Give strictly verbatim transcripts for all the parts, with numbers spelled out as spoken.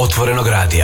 Otvorenog radija.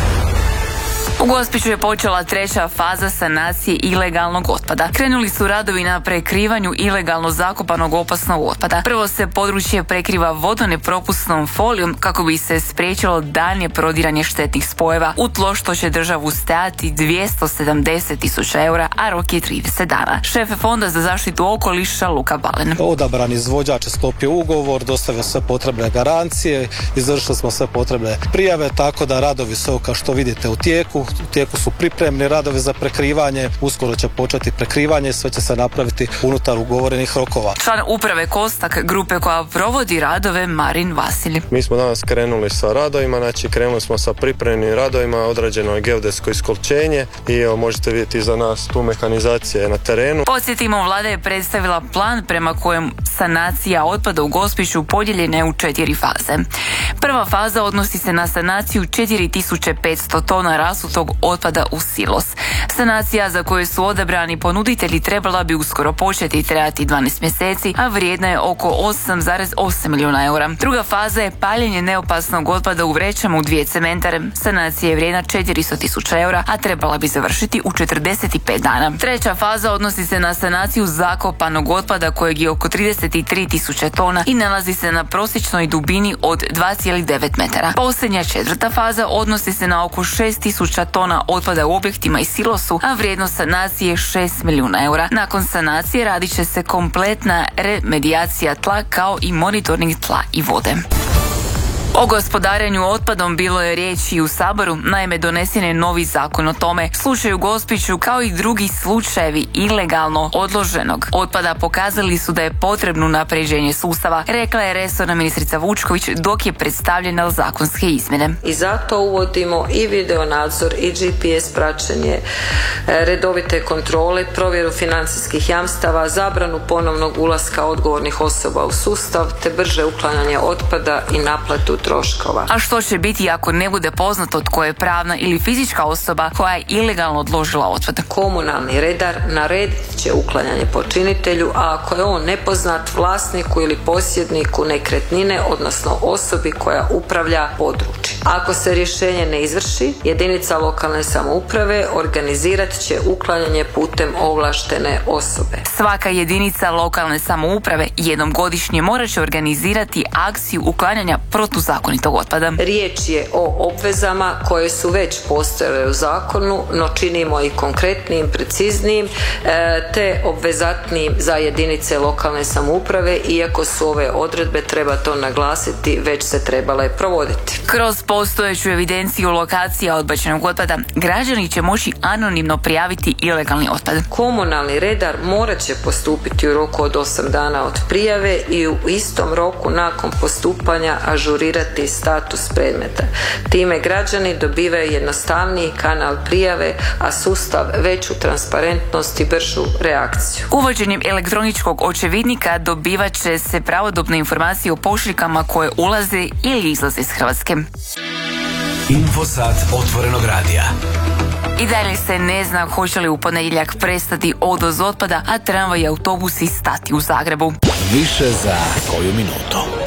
U Gospiću je počela treća faza sanacije ilegalnog otpada. Krenuli su radovi na prekrivanju ilegalno zakopanog opasnog otpada. Prvo se područje prekriva vodonepropusnom folijom kako bi se spriječilo daljnje prodiranje štetnih spojeva u tlo, što će državu stajati dvjesto sedamdeset tisuća eura, a rok je trideset dana. Šef Fonda za zaštitu okoliša Luka Balen. Odabran izvođač je sklopio ugovor, dostavio sve potrebne garancije, izvršili smo sve potrebne prijave, tako da radovi su, kao što vidite, u tijeku. U tijeku su pripremni radovi za prekrivanje, uskoro će početi prekrivanje i sve će se napraviti unutar ugovorenih rokova. Član uprave Kostak, grupe koja provodi radove, Marin Vasilj. Mi smo danas krenuli sa radovima, znači krenuli smo sa pripremnim radovima, odrađeno je geodetsko iskopčenje i evo, možete vidjeti za nas tu mehanizacije na terenu. Podsjetimo, vlada je predstavila plan prema kojem sanacija otpada u Gospiću podijeljena je u četiri faze. Prva faza odnosi se na sanaciju četiri tisuće petsto tona rasutog otpada u silos. Sanacija za koju su odabrani ponuditelji trebala bi uskoro početi, trajati dvanaest mjeseci, a vrijedna je oko osam zarez osam milijuna eura. Druga faza je paljenje neopasnog otpada u vrećama u dvije cementare. Sanacija je vrijedna četiristo tisuća eura, a trebala bi završiti u četrdeset pet dana. Treća faza odnosi se na sanaciju zakopanog otpada kojeg je oko trideset tri tisuće tona i nalazi se na prosječnoj dubini od dva zarez devet metara. Posljednja četvrta faza odnosi se na oko šest tisuća tona otpada u objektima i silosu, a vrijednost sanacije je šest milijuna eura. Nakon sanacije radit će se kompletna remedijacija tla kao i monitoring tla i vode. O gospodarenju otpadom bilo je riječi i u Saboru, naime donesen je novi zakon o tome. Slučaj u Gospiću kao i drugi slučajevi ilegalno odloženog otpada pokazali su da je potrebno unapređenje sustava, rekla je resorna ministrica Vučković dok je predstavljena zakonske izmjene. I zato uvodimo i video nadzor i G P S praćenje, redovite kontrole, provjeru financijskih jamstava, zabranu ponovnog ulaska odgovornih osoba u sustav te brže uklanjanje otpada i naplatu troškova. A što će biti ako ne bude poznato tko je pravna ili fizička osoba koja je ilegalno odložila otpad? Komunalni redar naredit će uklanjanje počinitelju, a ako je on nepoznat, vlasniku ili posjedniku nekretnine, odnosno osobi koja upravlja područjem. Ako se rješenje ne izvrši, jedinica lokalne samouprave organizirat će uklanjanje putem ovlaštene osobe. Svaka jedinica lokalne samouprave jednom godišnje morat će organizirati akciju uklanjanja protuzakonitog otpada. Riječ je o obvezama koje su već postojale u zakonu, no činimo i konkretnijim, preciznijim te obvezatnijim za jedinice lokalne samouprave, iako su ove odredbe, treba to naglasiti, već se trebale provoditi. Kroz postojeću evidenciju lokacija odbačenog otpada građani će moći anonimno prijaviti ilegalni otpad. Komunalni redar morat će postupiti u roku od osam dana od prijave i u istom roku nakon postupanja ažurirati status predmeta. Time građani dobivaju jednostavniji kanal prijave, a sustav veću transparentnost i bržu reakciju. Uvođenjem elektroničkog očevidnika dobivat će se pravodobne informacije o pošiljkama koje ulaze ili izlaze iz Hrvatske. Infosat Otvorenog radija. I dalje se ne zna hoće li u ponedjeljak prestati odvoz otpada, a tramvaj i autobusi stati u Zagrebu. Više za koju minutu.